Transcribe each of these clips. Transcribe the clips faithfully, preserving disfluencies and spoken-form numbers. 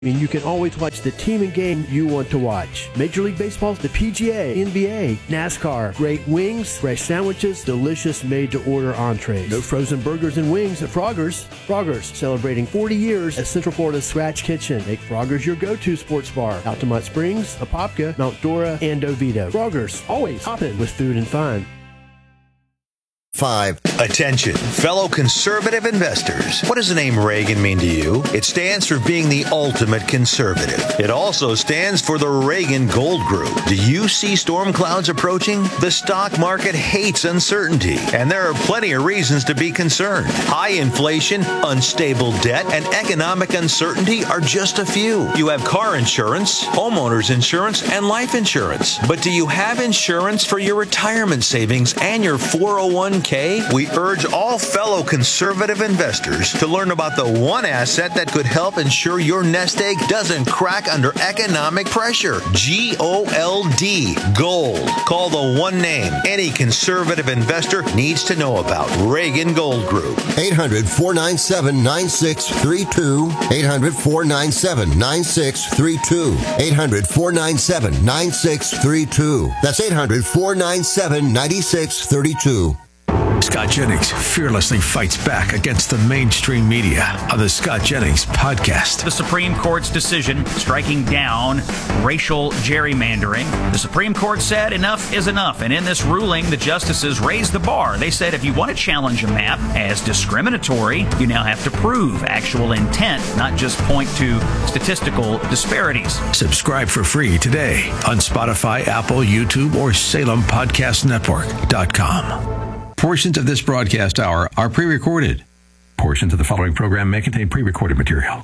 And you can always watch the team and game you want to watch. Major League Baseball, the P G A, N B A, NASCAR, great wings, fresh sandwiches, delicious made-to-order entrees. No frozen burgers and wings at Frogger's. Frogger's, celebrating forty years as Central Florida's Scratch Kitchen. Make Frogger's your go-to sports bar. Altamont Springs, Apopka, Mount Dora, and Oviedo. Frogger's, always hopping with food and fun. Five. Attention, fellow conservative investors. What does the name Reagan mean to you? It stands for being the ultimate conservative. It also stands for the Reagan Gold Group. Do you see storm clouds approaching? The stock market hates uncertainty, and there are plenty of reasons to be concerned. High inflation, unstable debt, and economic uncertainty are just a few. You have car insurance, homeowners insurance, and life insurance. But do you have insurance for your retirement savings and your four oh one k? We urge all fellow conservative investors to learn about the one asset that could help ensure your nest egg doesn't crack under economic pressure. G O L D, gold. Call the one name any conservative investor needs to know about. Reagan Gold Group. eight hundred, four nine seven, nine six three two. eight hundred, four nine seven, nine six three two. eight hundred, four nine seven, nine six three two. That's eight hundred, four nine seven, nine six three two. Scott Jennings fearlessly fights back against the mainstream media on the Scott Jennings Podcast. The Supreme Court's decision striking down racial gerrymandering. The Supreme Court said enough is enough. And in this ruling, the justices raised the bar. They said if you want to challenge a map as discriminatory, you now have to prove actual intent, not just point to statistical disparities. Subscribe for free today on Spotify, Apple, YouTube, or Salem Podcast Network dot com. Portions of this broadcast hour are pre-recorded. Portions of the following program may contain pre-recorded material.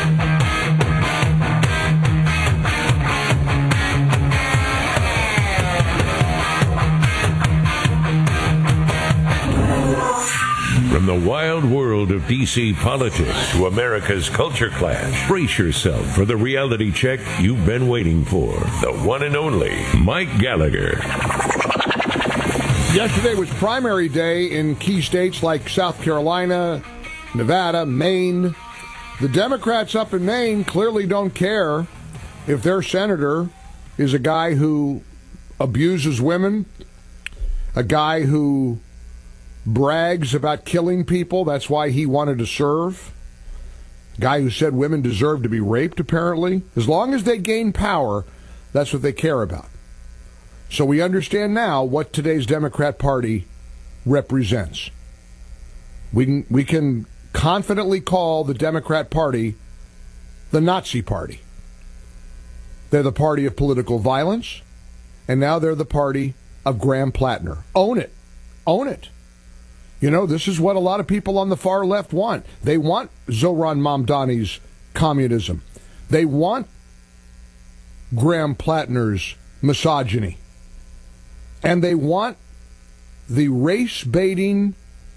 From the wild world of D C politics to America's culture clash, brace yourself for the reality check you've been waiting for. The one and only Mike Gallagher. Yesterday was primary day in key states like South Carolina, Nevada, Maine. The Democrats up in Maine clearly don't care if their senator is a guy who abuses women, a guy who brags about killing people. That's why he wanted to serve. A guy who said women deserve to be raped, apparently. As long as they gain power, that's what they care about. So we understand now what today's Democrat Party represents. We can, we can confidently call the Democrat Party the Nazi Party. They're the party of political violence, and now they're the party of Graham Plattner. Own it. Own it. You know, this is what a lot of people on the far left want. They want Zohran Mamdani's communism. They want Graham Plattner's misogyny. And they want the race-baiting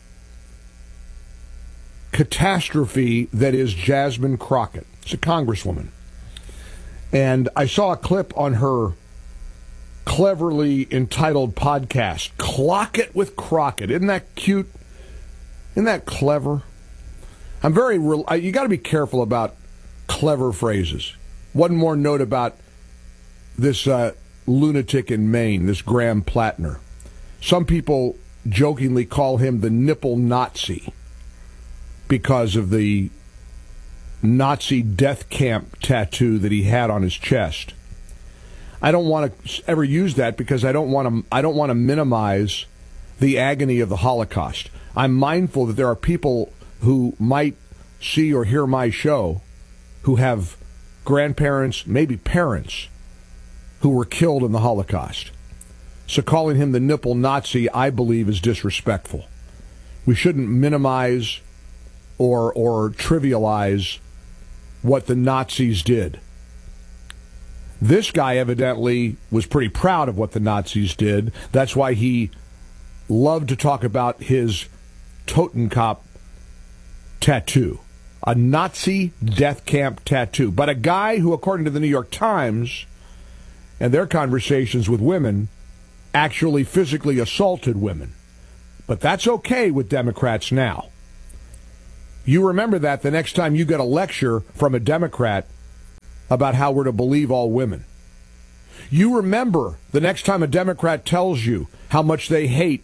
catastrophe that is Jasmine Crockett. It's a congresswoman. And I saw a clip on her cleverly entitled podcast, Clock It with Crockett. Isn't that cute? Isn't that clever? I'm very, you got to be careful about clever phrases. One more note about this uh, lunatic in Maine, this Graham Plattner. Some people jokingly call him the nipple Nazi because of the Nazi death camp tattoo that he had on his chest. I don't want to ever use that because I don't want to I don't want to minimize the agony of the Holocaust. I'm mindful that there are people who might see or hear my show who have grandparents, maybe parents, who were killed in the Holocaust. So calling him the nipple Nazi, I believe, is disrespectful. We shouldn't minimize or or trivialize what the Nazis did. This guy evidently was pretty proud of what the Nazis did. That's why he loved to talk about his Totenkopf tattoo, a Nazi death camp tattoo. But a guy who, according to the New York Times and their conversations with women, actually physically assaulted women. But that's okay with Democrats now. You remember that the next time you get a lecture from a Democrat about how we're to believe all women. You remember the next time a Democrat tells you how much they hate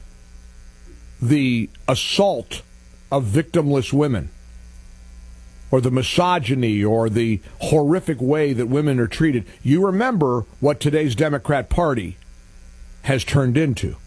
the assault of victimless women, or the misogyny, or the horrific way that women are treated. You remember what today's Democrat Party has turned into.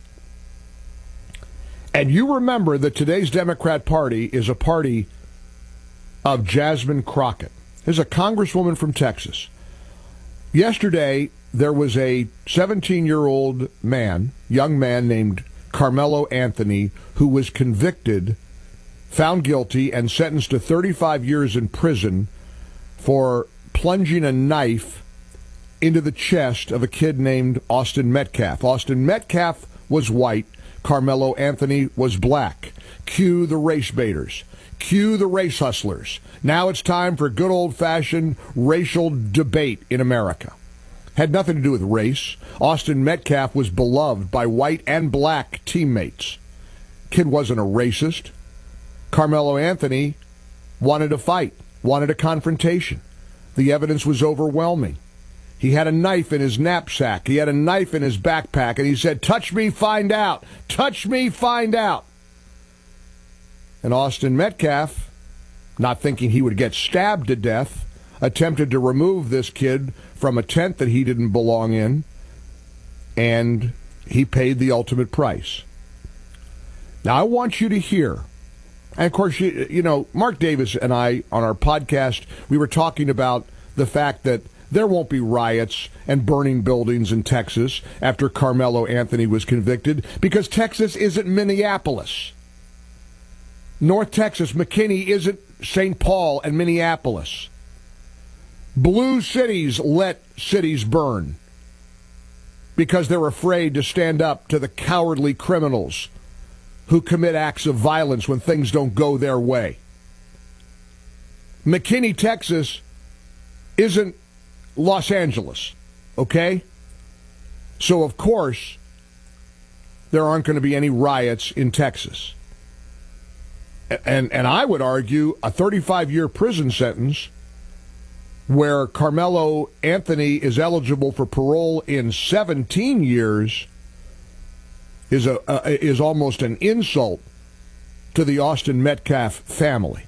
And you remember that today's Democrat Party is a party of Jasmine Crockett. There's a congresswoman from Texas. Yesterday, there was a seventeen-year-old man, young man named Carmelo Anthony, who was convicted, found guilty, and sentenced to thirty-five years in prison for plunging a knife into the chest of a kid named Austin Metcalf. Austin Metcalf was white. Carmelo Anthony was black. Cue the race baiters. Cue the race hustlers. Now it's time for good old-fashioned racial debate in America. Had nothing to do with race. Austin Metcalf was beloved by white and black teammates. Kid wasn't a racist. Carmelo Anthony wanted a fight, wanted a confrontation. The evidence was overwhelming. He had a knife in his knapsack. He had a knife in his backpack, and he said, "Touch me, find out. Touch me, find out." And Austin Metcalf, not thinking he would get stabbed to death, attempted to remove this kid from a tent that he didn't belong in, and he paid the ultimate price. Now, I want you to hear, and of course, you, you know, Mark Davis and I, on our podcast, we were talking about the fact that there won't be riots and burning buildings in Texas after Carmelo Anthony was convicted, because Texas isn't Minneapolis. North Texas, McKinney isn't Saint Paul and Minneapolis. Blue cities let cities burn because they're afraid to stand up to the cowardly criminals who commit acts of violence when things don't go their way. McKinney, Texas isn't Los Angeles, okay? So, of course, there aren't going to be any riots in Texas. And and I would argue a thirty-five-year prison sentence where Carmelo Anthony is eligible for parole in seventeen years is a uh, is almost an insult to the Austin Metcalf family.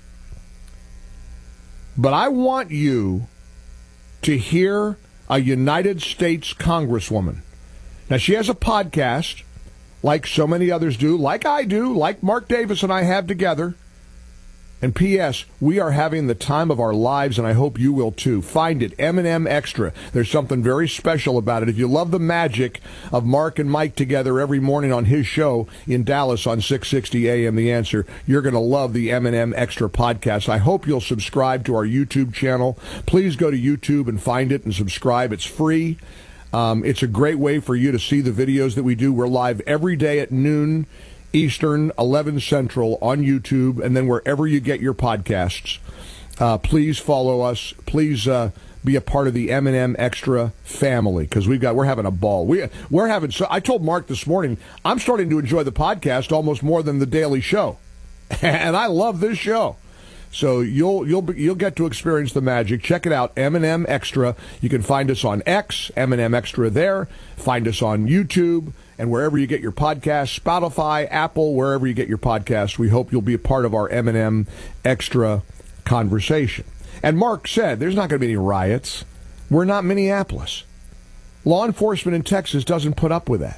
But I want you to hear a United States Congresswoman. Now, she has a podcast, like so many others do, like I do, like Mark Davis and I have together. And P S, we are having the time of our lives, and I hope you will too. Find it, M and M Extra. There's something very special about it. If you love the magic of Mark and Mike together every morning on his show in Dallas on six sixty A M The Answer, you're going to love the M and M Extra podcast. I hope you'll subscribe to our YouTube channel. Please go to YouTube and find it and subscribe. It's free. Um, it's a great way for you to see the videos that we do. We're live every day at noon Eastern, eleven Central on YouTube, and then wherever you get your podcasts. Uh, please follow us. Please uh, be a part of the M and M Extra family, because we've got we're having a ball. We we're having. So I told Mark this morning I'm starting to enjoy the podcast almost more than the Daily Show, and I love this show. So you'll you'll you'll get to experience the magic. Check it out, M and M Extra. You can find us on X, M and M Extra there. Find us on YouTube and wherever you get your podcasts, Spotify, Apple, wherever you get your podcasts. We hope you'll be a part of our M and M Extra conversation. And Mark said there's not going to be any riots. We're not Minneapolis. Law enforcement in Texas doesn't put up with that.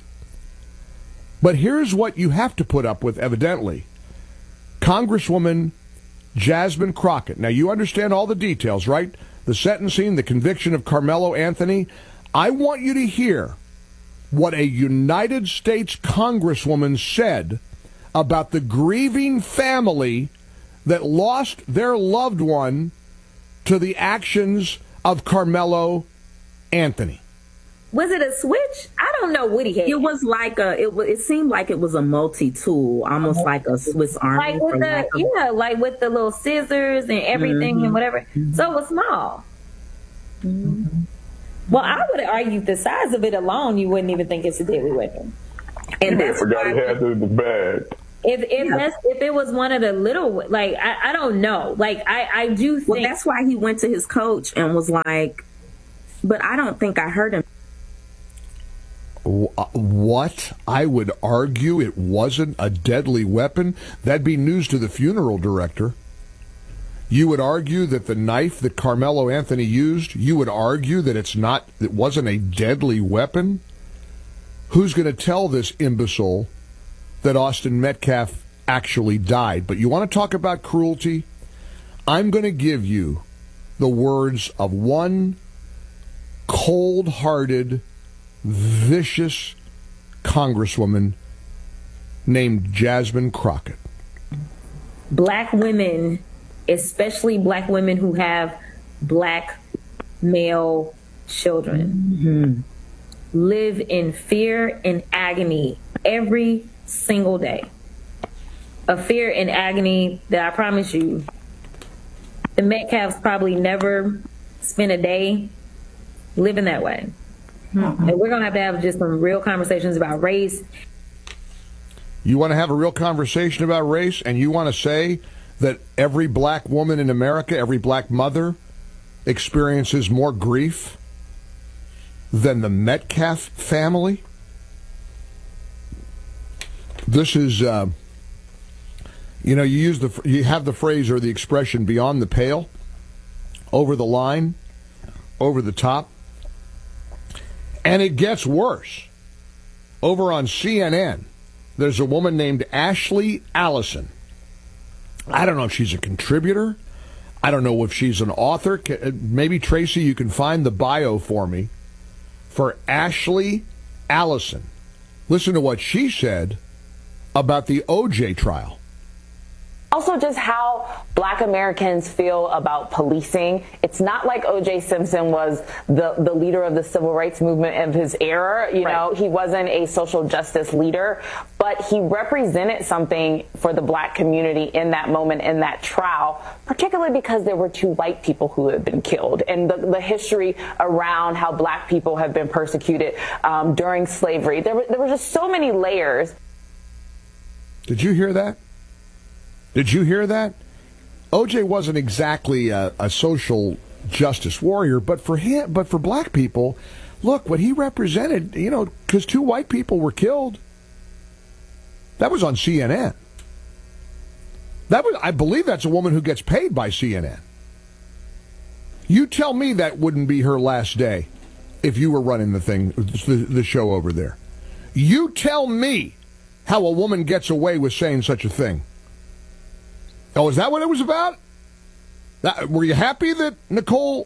But here's what you have to put up with, evidently. Congresswoman Jasmine Crockett. Now, you understand all the details, right? The sentencing, the conviction of Carmelo Anthony. I want you to hear what a United States Congresswoman said about the grieving family that lost their loved one to the actions of Carmelo Anthony. Was it a switch? I don't know what he had. It was like a. It was. It seemed like it was a multi-tool, almost uh-huh. like a Swiss Army. Like with the, like a, yeah, like with the little scissors and everything mm-hmm. and whatever. Mm-hmm. So it was small. Mm-hmm. Well, I would argue the size of it alone, you wouldn't even think it's a deadly weapon. And I forgot he had it in the bag. If if Yeah. that's, if it was one of the little, like I, I don't know, like I I do think Well, that's why he went to his coach and was like, but I don't think I heard him. What? I would argue it wasn't a deadly weapon. That'd be news to the funeral director. You would argue that the knife that Carmelo Anthony used, you would argue that it's not, it wasn't a deadly weapon? Who's going to tell this imbecile that Austin Metcalf actually died? But you want to talk about cruelty? I'm going to give you the words of one cold-hearted, vicious congresswoman named Jasmine Crockett. black women, especially black women who have black male children, mm-hmm. live in fear and agony every single day. A fear and agony that I promise you, the Metcalfs probably never spent a day living that way. Mm-hmm. And we're going to have to have just some real conversations about race. You want to have a real conversation about race, and you want to say that every black woman in America, every black mother, experiences more grief than the Metcalf family? This is, uh, you know, you use the, you have the phrase or the expression beyond the pale, over the line, over the top. And it gets worse. Over on C N N, there's a woman named Ashley Allison. I don't know if she's a contributor. I don't know if she's an author. Maybe, Tracy, you can find the bio for me for Ashley Allison. Listen to what she said about the O J trial. Also, just how black Americans feel about policing. It's not like O J Simpson was the, the leader of the civil rights movement of his era. You know, right. He wasn't a social justice leader, but he represented something for the black community in that moment, in that trial, particularly because there were two white people who had been killed, and the, the history around how black people have been persecuted um, during slavery. There were, there were just so many layers. Did you hear that? Did you hear that? O J wasn't exactly a, a social justice warrior, but for him, but for black people, look, what he represented, you know, because two white people were killed. That was on C N N. That was, I believe that's a woman who gets paid by C N N. You tell me that wouldn't be her last day if you were running the thing, the, the show over there. You tell me how a woman gets away with saying such a thing. Oh, is that what it was about? That, were you happy that Nicole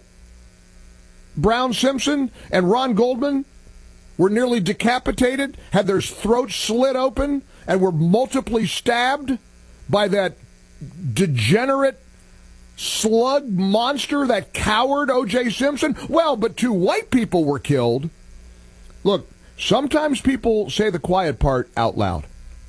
Brown Simpson and Ron Goldman were nearly decapitated, had their throats slit open, and were multiply stabbed by that degenerate slug monster, that coward O J Simpson? Well, but two white people were killed. Look, sometimes people say the quiet part out loud.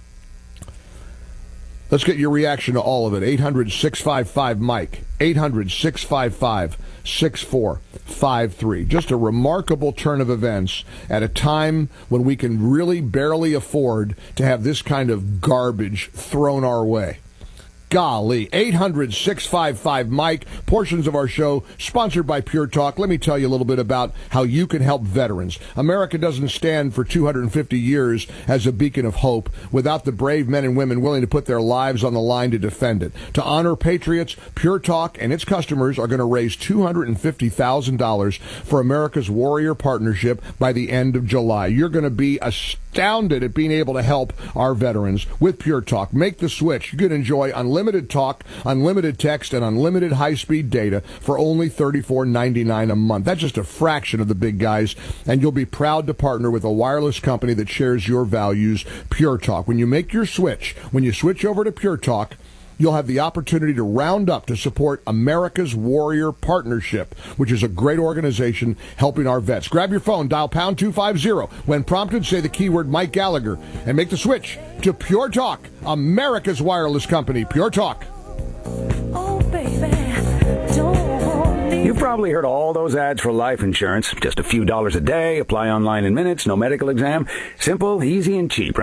Let's get your reaction to all of it. eight hundred, six five five, Mike. eight hundred, six five five, six four five three. Just a remarkable turn of events at a time when we can really barely afford to have this kind of garbage thrown our way. Golly, eight hundred, six five five, Mike. Portions of our show sponsored by Pure Talk. Let me tell you a little bit about how you can help veterans. America doesn't stand for two hundred fifty years as a beacon of hope without the brave men and women willing to put their lives on the line to defend it. To honor patriots, Pure Talk and its customers are going to raise two hundred fifty thousand dollars for America's Warrior Partnership by the end of July. You're going to be astounded at being able to help our veterans with Pure Talk. Make the switch. You can enjoy unlimited Unlimited talk, unlimited text, and unlimited high-speed data for only thirty-four ninety-nine a month. That's just a fraction of the big guys, and you'll be proud to partner with a wireless company that shares your values, Pure Talk. When you make your switch, when you switch over to Pure Talk, you'll have the opportunity to round up to support America's Warrior Partnership, which is a great organization helping our vets. Grab your phone, dial pound two fifty. When prompted, say the keyword Mike Gallagher, and make the switch to Pure Talk, America's wireless company. Pure Talk. Oh, baby, don't You've probably heard all those ads for life insurance. Just a few dollars a day, apply online in minutes, no medical exam. Simple, easy, and cheap, right?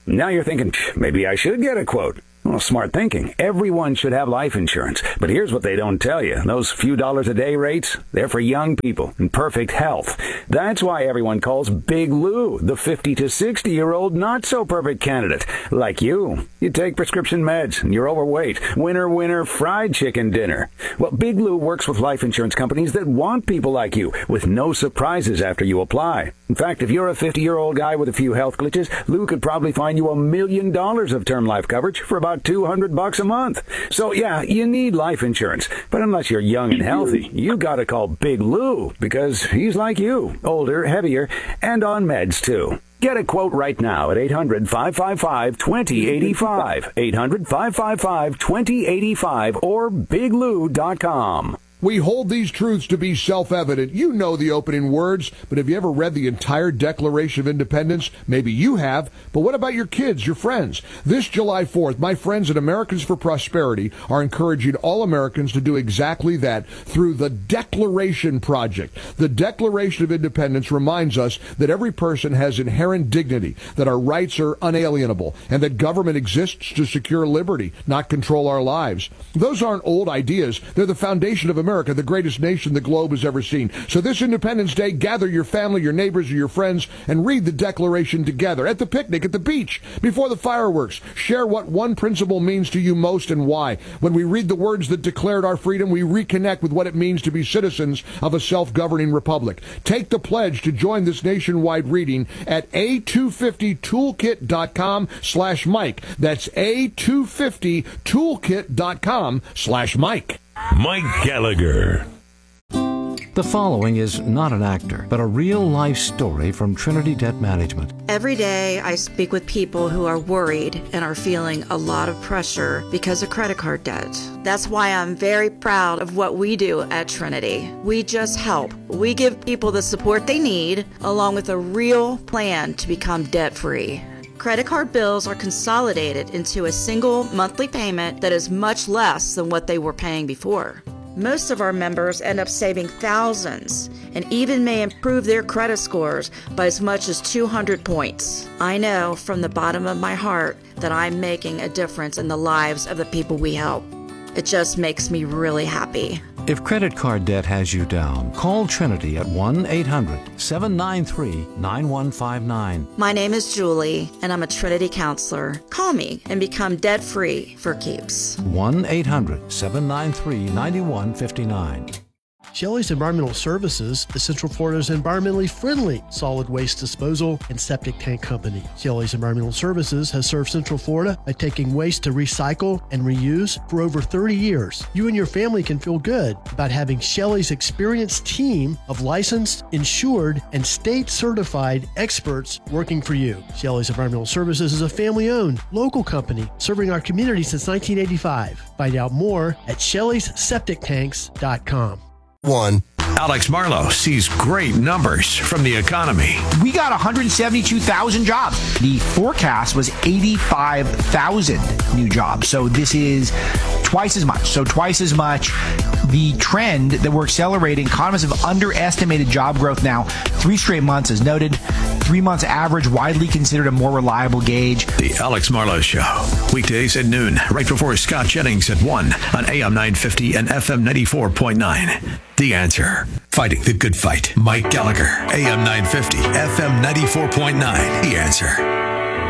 Now you're thinking, maybe I should get a quote. Well, smart thinking. Everyone should have life insurance. But here's what they don't tell you. Those few dollars a day rates, they're for young people in perfect health. That's why everyone calls Big Lou the fifty to sixty-year-old not-so-perfect candidate. Like you. You take prescription meds, and you're overweight. Winner, winner, fried chicken dinner. Well, Big Lou works with life insurance companies that want people like you, with no surprises after you apply. In fact, if you're a fifty-year-old guy with a few health glitches, Lou could probably find you a million dollars of term life coverage for about two hundred bucks a month. So yeah, you need life insurance. But unless you're young and healthy, you gotta call Big Lou, because he's like you, older, heavier, and on meds too. Get a quote right now at eight hundred, five five five, two zero eight five, eight hundred, five five five, two zero eight five, or big lou dot com. We hold these truths to be self-evident. You know the opening words, but have you ever read the entire Declaration of Independence? Maybe you have, but what about your kids, your friends? This July fourth, my friends at Americans for Prosperity are encouraging all Americans to do exactly that through the Declaration Project. The Declaration of Independence reminds us that every person has inherent dignity, that our rights are unalienable, and that government exists to secure liberty, not control our lives. Those aren't old ideas. They're the foundation of America. America, the greatest nation the globe has ever seen. So this Independence Day, gather your family, your neighbors, or your friends, and read the Declaration together. At the picnic, at the beach, before the fireworks. Share what one principle means to you most and why. When we read the words that declared our freedom, we reconnect with what it means to be citizens of a self-governing republic. Take the pledge to join this nationwide reading at a two fifty toolkit dot com slash Mike. That's a two fifty toolkit dot com slash Mike. Mike Gallagher. The following is not an actor, but a real-life story from Trinity Debt Management. Every day I speak with people who are worried and are feeling a lot of pressure because of credit card debt. That's why I'm very proud of what we do at Trinity. We just help. We give people the support they need, along with a real plan to become debt-free. Credit card bills are consolidated into a single monthly payment that is much less than what they were paying before. Most of our members end up saving thousands and even may improve their credit scores by as much as two hundred points. I know from the bottom of my heart that I'm making a difference in the lives of the people we help. It just makes me really happy. If credit card debt has you down, call Trinity at one eight hundred, seven nine three, nine one five nine. My name is Julie, and I'm a Trinity counselor. Call me and become debt-free for keeps. one eight hundred, seven nine three, nine one five nine. Shelley's Environmental Services is Central Florida's environmentally friendly solid waste disposal and septic tank company. Shelley's Environmental Services has served Central Florida by taking waste to recycle and reuse for over thirty years. You and your family can feel good about having Shelley's experienced team of licensed, insured, and state-certified experts working for you. Shelley's Environmental Services is a family-owned, local company serving our community since nineteen eighty-five. Find out more at shelleys septic tanks dot com. One. Alex Marlowe sees great numbers from the economy. We got one hundred seventy-two thousand jobs. The forecast was eighty-five thousand new jobs. So this is twice as much. So twice as much. The trend that we're accelerating, economists have underestimated job growth now three straight months, as noted. Three months average, widely considered a more reliable gauge. The Alex Marlowe Show, weekdays at noon, right before Scott Jennings at one on A M nine fifty and F M ninety-four point nine. The Answer. Fighting the good fight. Mike Gallagher, A M nine fifty, F M ninety-four point nine. The Answer.